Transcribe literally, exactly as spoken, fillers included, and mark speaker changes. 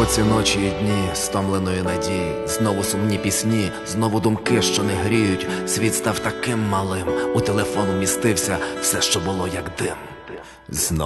Speaker 1: ці ночі і дні стомленої надії, знову сумні пісні, знову думки, що не гріють. Світ став таким малим, у телефону містився все, що було як дим. Знов